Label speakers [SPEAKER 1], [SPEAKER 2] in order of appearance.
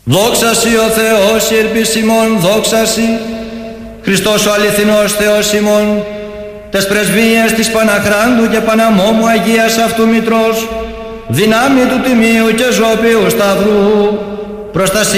[SPEAKER 1] Δόξα Συ ο Θεός, η ελπίς ημών, δόξα Συ. Χριστός ο αληθινός Θεός ημών, τες πρεσβείες της Παναχράντου και Παναμόμου Αγίας αυτού Μητρός, δυνάμει του Τιμίου και Ζωπίου Σταυρού, προστασία